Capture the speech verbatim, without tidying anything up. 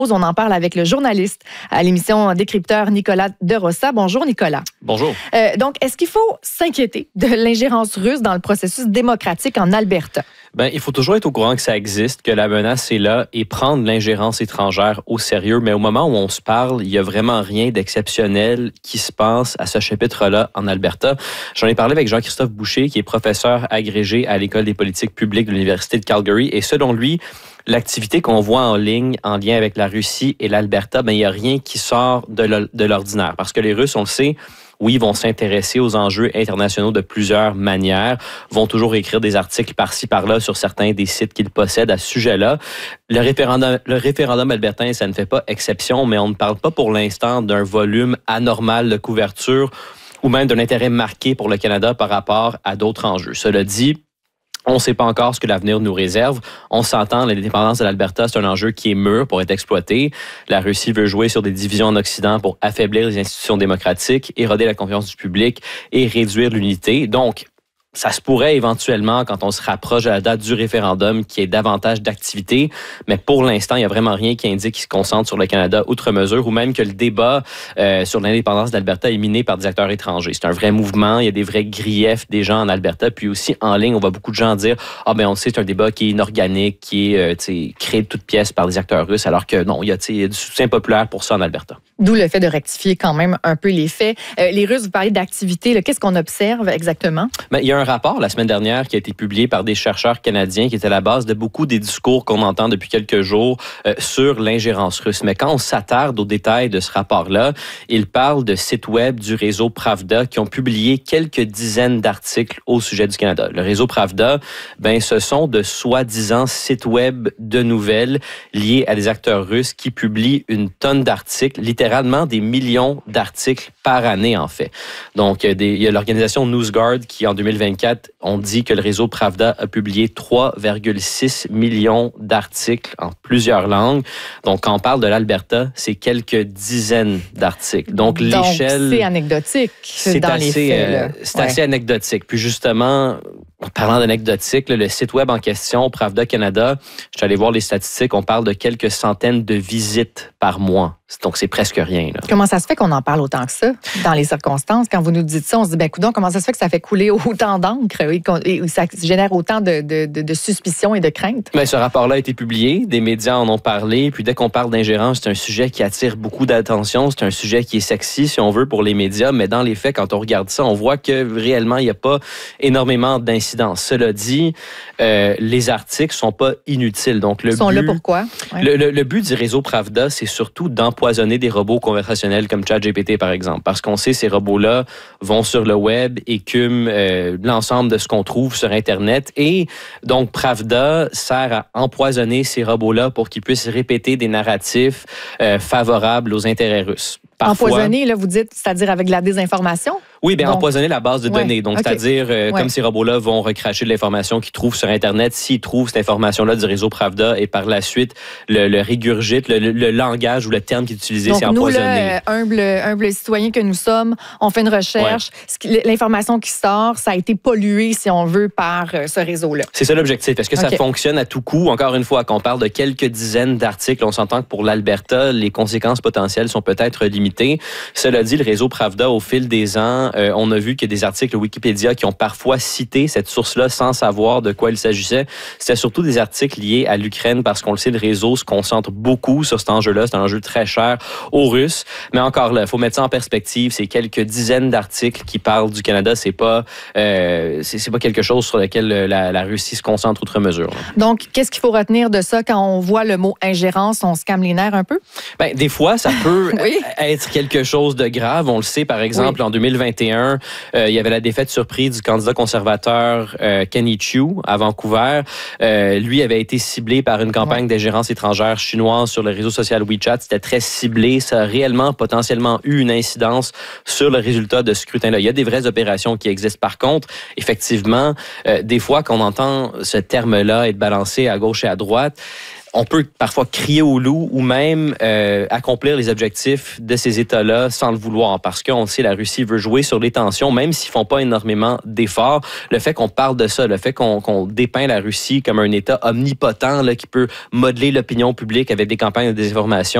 On en parle avec le journaliste à l'émission Décrypteur Nicolas De Rossa. Bonjour Nicolas. Bonjour. Euh, donc, est-ce qu'il faut s'inquiéter de l'ingérence russe dans le processus démocratique en Alberta? Ben, il faut toujours être au courant que ça existe, que la menace est là et prendre l'ingérence étrangère au sérieux. Mais au moment où on se parle, il n'y a vraiment rien d'exceptionnel qui se passe à ce chapitre-là en Alberta. J'en ai parlé avec Jean-Christophe Boucher, qui est professeur agrégé à l'École des politiques publiques de l'Université de Calgary. Et selon lui, l'activité qu'on voit en ligne en lien avec la Russie et l'Alberta, ben, il n'y a rien qui sort de l'ordinaire. Parce que les Russes, on le sait, oui, vont s'intéresser aux enjeux internationaux de plusieurs manières, vont toujours écrire des articles par-ci, par-là sur certains des sites qu'ils possèdent à ce sujet-là. Le référendum, le référendum albertain, ça ne fait pas exception, mais on ne parle pas pour l'instant d'un volume anormal de couverture ou même d'un intérêt marqué pour le Canada par rapport à d'autres enjeux. Cela dit, on ne sait pas encore ce que l'avenir nous réserve. On s'entend, l'indépendance de l'Alberta, c'est un enjeu qui est mûr pour être exploité. La Russie veut jouer sur des divisions en Occident pour affaiblir les institutions démocratiques, éroder la confiance du public et réduire l'unité. Donc, ça se pourrait éventuellement, quand on se rapproche de la date du référendum, qu'il y ait davantage d'activités. Mais pour l'instant, il n'y a vraiment rien qui indique qu'il se concentre sur le Canada outre mesure, ou même que le débat euh, sur l'indépendance d'Alberta est miné par des acteurs étrangers. C'est un vrai mouvement, il y a des vrais griefs des gens en Alberta. Puis aussi, en ligne, on voit beaucoup de gens dire « Ah ben on sait, c'est un débat qui est inorganique, qui est euh, créé de toutes pièces par des acteurs russes », alors que non, il y a, il y a du soutien populaire pour ça en Alberta. D'où le fait de rectifier quand même un peu les faits. Euh, les Russes, vous parlez d'activité. Qu'est-ce qu'on observe exactement? Ben, il y a un rapport la semaine dernière qui a été publié par des chercheurs canadiens qui était à la base de beaucoup des discours qu'on entend depuis quelques jours euh, sur l'ingérence russe. Mais quand on s'attarde aux détails de ce rapport-là, il parle de sites web du réseau Pravda qui ont publié quelques dizaines d'articles au sujet du Canada. Le réseau Pravda, ben, ce sont de soi-disant sites web de nouvelles liés à des acteurs russes qui publient une tonne d'articles, littéralement des millions d'articles par année en fait. Donc, des, il y a l'organisation NewsGuard qui, en deux mille vingt-quatre, on dit que le réseau Pravda a publié trois virgule six millions d'articles en plusieurs langues. Donc, quand on parle de l'Alberta, c'est quelques dizaines d'articles. Donc, Donc l'échelle... c'est anecdotique c'est dans assez, les faits. euh, c'est ouais. assez anecdotique. Puis justement, en parlant d'anecdotique, le site web en question, Pravda Canada, je suis allé voir les statistiques, on parle de quelques centaines de visites par mois. Donc, c'est presque rien. Là. Comment ça se fait qu'on en parle autant que ça dans les circonstances? Quand vous nous dites ça, on se dit, ben coudonc, comment ça se fait que ça fait couler autant d'encre et que ça génère autant de, de, de, de suspicions et de craintes? Bien, ce rapport-là a été publié, des médias en ont parlé, puis dès qu'on parle d'ingérence, c'est un sujet qui attire beaucoup d'attention, c'est un sujet qui est sexy, si on veut, pour les médias, mais dans les faits, quand on regarde ça, on voit que réellement, il n'y a pas énormément d'incidence. Cela dit, euh, les articles sont pas inutiles. Donc, le Ils sont but, là pourquoi? Ouais. Le, le, le but du réseau Pravda, c'est surtout d'empoisonner des robots conversationnels comme ChatGPT, par exemple. Parce qu'on sait, ces robots-là vont sur le web, écument euh, l'ensemble de ce qu'on trouve sur Internet. Et donc, Pravda sert à empoisonner ces robots-là pour qu'ils puissent répéter des narratifs euh, favorables aux intérêts russes. Parfois, empoisonner, là, vous dites, c'est-à-dire avec de la désinformation? Oui, bien, donc, empoisonner la base de données. Ouais, donc, okay. c'est-à-dire, euh, ouais. comme ces robots-là vont recracher de l'information qu'ils trouvent sur Internet, s'ils trouvent cette information-là du réseau Pravda et par la suite le, le régurgite, le, le, le langage ou le terme qui est utilisé, donc, c'est empoisonner. Nous, là, humble, humble citoyen que nous sommes, on fait une recherche. Ouais. L'information qui sort, ça a été pollué, si on veut, par ce réseau-là. C'est ça l'objectif. Est-ce que okay. ça fonctionne à tout coup? Encore une fois, quand on parle de quelques dizaines d'articles, on s'entend que pour l'Alberta, les conséquences potentielles sont peut-être limitées. Cela dit, le réseau Pravda, au fil des ans, euh, on a vu que des articles Wikipédia qui ont parfois cité cette source-là sans savoir de quoi il s'agissait. C'était surtout des articles liés à l'Ukraine parce qu'on le sait, le réseau se concentre beaucoup sur cet enjeu-là. C'est un enjeu très cher aux Russes. Mais encore là, il faut mettre ça en perspective. C'est quelques dizaines d'articles qui parlent du Canada. C'est pas, euh, c'est, c'est pas quelque chose sur lequel la, la Russie se concentre outre mesure. Donc, qu'est-ce qu'il faut retenir de ça quand on voit le mot ingérence? On se calme les nerfs un peu? Ben, des fois, ça peut oui. être quelque chose de grave. On le sait, par exemple, oui. en deux mille vingt et un, euh, il y avait la défaite surprise du candidat conservateur euh, Kenny Chiu à Vancouver. Euh, lui avait été ciblé par une campagne ouais. d'ingérence étrangère chinoise sur le réseau social WeChat. C'était très ciblé. Ça a réellement, potentiellement eu une incidence sur le résultat de ce scrutin-là. Il y a des vraies opérations qui existent. Par contre, effectivement, euh, des fois, qu'on entend ce terme-là être balancé à gauche et à droite, on peut parfois crier au loup ou même euh, accomplir les objectifs de ces États-là sans le vouloir, parce qu'on sait la Russie veut jouer sur les tensions, même s'ils font pas énormément d'efforts. Le fait qu'on parle de ça, le fait qu'on, qu'on dépeint la Russie comme un État omnipotent là, qui peut modeler l'opinion publique avec des campagnes de désinformation,